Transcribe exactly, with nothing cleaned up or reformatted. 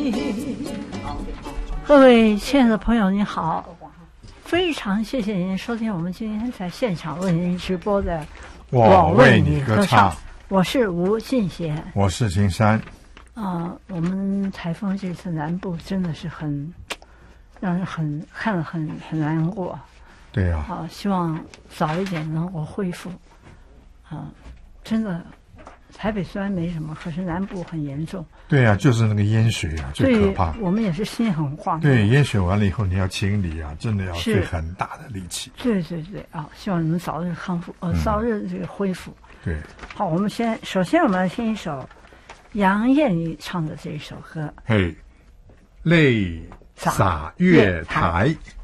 各位亲爱的朋友，你好！非常谢谢您收听我们今天在现场为您直播的《 我为你歌唱》， 我是吴信贤， 我是金山。 啊、呃，我们台风这次南部真的是很让人很看了很很难过。 对呀、 啊，啊，希望早一点能够恢复。啊，真的，台北虽然没什么，可是南部很严重。 对呀、啊，就是那个淹水啊，最可怕。 我们也是心很慌。 对，淹水完了以后，你要清理啊，真的要费很大的力气。 对对对啊，希望你们早日康复，呃，早日这个恢复。 对。 好，我们先首先我们来听一首杨燕妮唱的这一首歌。 嘿，泪洒月台。